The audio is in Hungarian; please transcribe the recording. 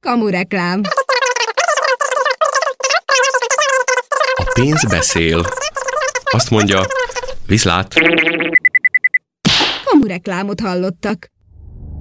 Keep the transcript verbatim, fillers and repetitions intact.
Kamureklám. A pénz beszél. Azt mondja, viszlát. Kamureklámot hallottak.